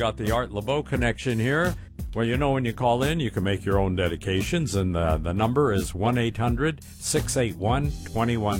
got the Art LeBeau connection here. Well, you know, when you call in, you can make your own dedications, and the number is 1-800-681-21